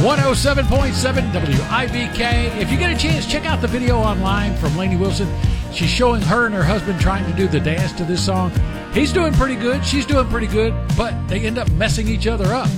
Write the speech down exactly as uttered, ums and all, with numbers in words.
one oh seven point seven W I V K. If you get a chance, check out the video online from Lainey Wilson. She's showing her and her husband trying to do the dance to this song. He's doing pretty good. She's doing pretty good, but they end up messing each other up.